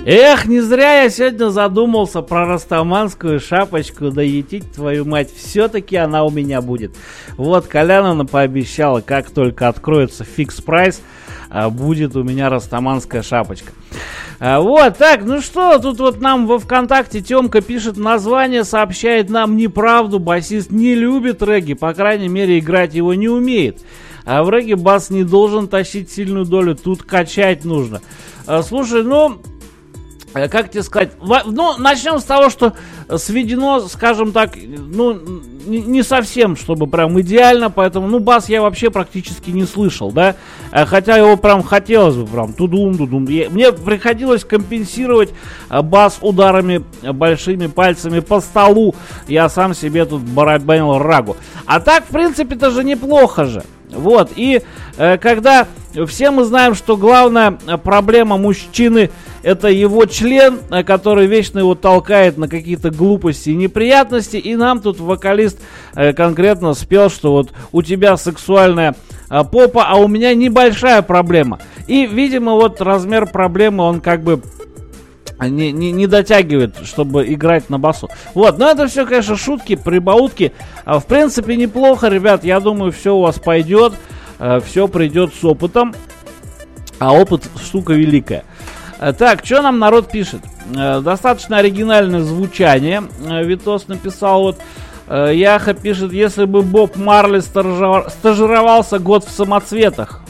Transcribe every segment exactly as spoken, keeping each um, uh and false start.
Эх, не зря я сегодня задумался про растаманскую шапочку, да етить твою мать, все-таки она у меня будет. Вот, Коляновна пообещала, как только откроется фикс прайс, будет у меня растаманская шапочка. Вот, так, ну что, тут вот нам во ВКонтакте Тёмка пишет название, сообщает нам неправду, басист не любит регги, по крайней мере играть его не умеет. А в регги бас не должен тащить сильную долю, тут качать нужно. Слушай, ну... Как тебе сказать? Ну, начнем с того, что сведено, скажем так, ну, не совсем, чтобы прям идеально, поэтому, ну, бас я вообще практически не слышал, да, хотя его прям хотелось бы, прям, тудум-тудум. Мне приходилось компенсировать бас ударами большими пальцами по столу, я сам себе тут барабанил рагу. А так, в принципе, это же неплохо же. Вот, и э, когда все мы знаем, что главная проблема мужчины это его член, который вечно его толкает на какие-то глупости и неприятности, и нам тут вокалист э, конкретно спел, что вот у тебя сексуальная э, попа, а у меня небольшая проблема. И, видимо, вот размер проблемы, он как бы Не, не, не дотягивает, чтобы играть на басу. Вот, но это все, конечно, шутки, прибаутки. В принципе, неплохо, ребят. Я думаю, все у вас пойдет. Все придет с опытом. А опыт штука великая. Так, что нам народ пишет? Достаточно оригинальное звучание. Витос написал вот. Яха пишет, если бы Боб Марли стажировался год в самоцветах.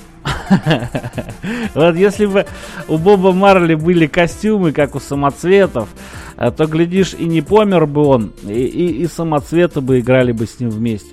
Вот если бы у Боба Марли были костюмы, как у самоцветов, то, глядишь, и не помер бы он, и, и, и самоцветы бы играли бы с ним вместе.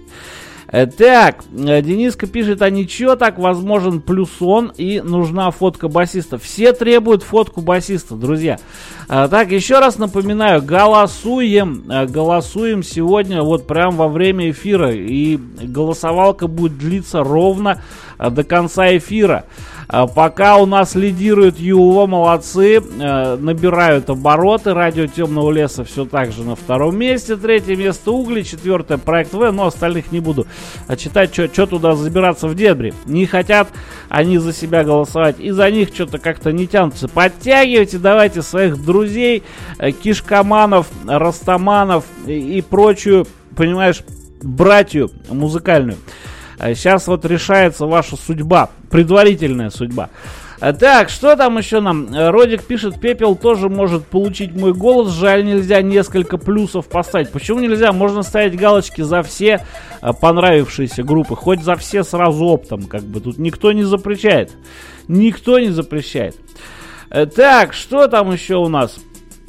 Так, Дениска пишет, а ничего, так возможен плюсон и нужна фотка басиста. Все требуют фотку басиста, друзья. Так, еще раз напоминаю, голосуем, голосуем сегодня вот прям во время эфира. И голосовалка будет длиться ровно до конца эфира. Пока у нас лидирует Юва, молодцы, набирают обороты. Радио Темного Леса все так же на втором месте. Третье место Угли, четвертое Проект В, но остальных не буду читать, что туда забираться в дебри. Не хотят они за себя голосовать, и за них что-то как-то не тянутся. Подтягивайте, давайте своих друзей, кишкоманов, растаманов и, и прочую, понимаешь, братью музыкальную. Сейчас вот решается ваша судьба, предварительная судьба. Так, что там еще нам? Родик пишет, Пепел тоже может получить мой голос. Жаль, нельзя несколько плюсов поставить. Почему нельзя? Можно ставить галочки за все понравившиеся группы. Хоть за все сразу оптом. Как бы тут никто не запрещает. Никто не запрещает. Так, что там еще у нас?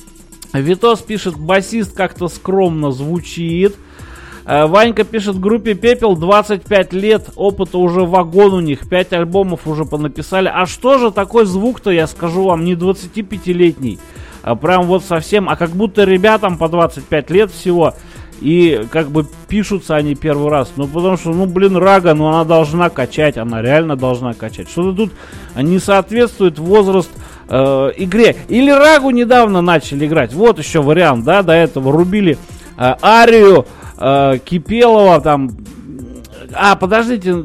Витос пишет, басист как-то скромно звучит. Ванька пишет, группе Пепел двадцать пять лет, опыта уже вагон у них, пять альбомов уже понаписали. А что же такой звук-то, я скажу вам, не двадцатипятилетний, а прям вот совсем, а как будто ребятам по двадцать пять лет всего, и как бы пишутся они первый раз. Ну потому что, ну блин, Рага, ну она должна качать, она реально должна качать. Что-то тут не соответствует возраст э, игре. Или Рагу недавно начали играть, вот еще вариант, да, до этого рубили э, Арию, Кипелова там. А, подождите.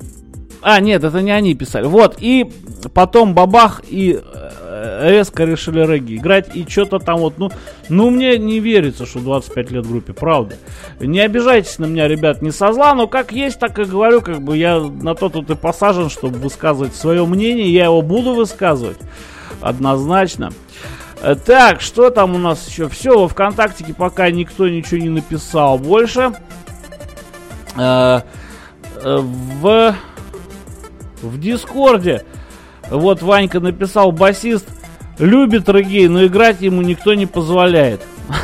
А, нет, это не они писали. Вот, и потом бабах, и резко решили регги играть. И что-то там вот, ну, ну, мне не верится, что двадцать пять лет группе, правда. Не обижайтесь на меня, ребят, не со зла, но как есть, так и говорю, как бы я на то тут и посажен, чтобы высказывать свое мнение. Я его буду высказывать. Однозначно. Так, что там у нас еще? Все, во ВКонтактике пока никто ничего не написал больше. Э, э, в, в Дискорде вот Ванька написал, басист любит регги, но играть ему никто не позволяет.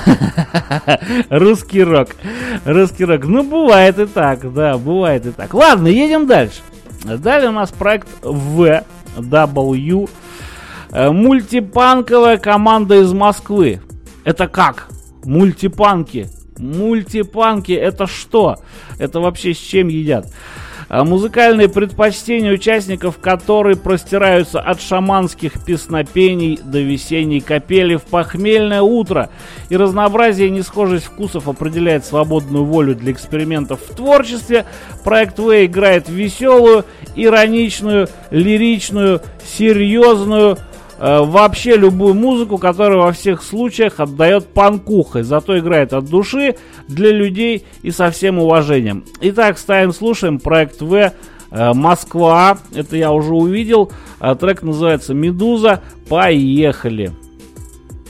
Русский рок. Русский рок. Ну, бывает и так, да, бывает и так. Ладно, едем дальше. Далее у нас проект В, W. Мультипанковая команда из Москвы. Это как? Мультипанки. Мультипанки это что? Это вообще с чем едят? Музыкальные предпочтения участников, которые простираются от шаманских песнопений до весенней капели в похмельное утро. И разнообразие и несхожесть вкусов определяет свободную волю для экспериментов в творчестве. Проект В играет веселую, ироничную, лиричную, серьезную, э, вообще любую музыку, которая во всех случаях отдает панкухой, зато играет от души, для людей и со всем уважением. Итак, ставим, слушаем проект В, э, Москва, это я уже увидел, э, трек называется «Медуза», поехали.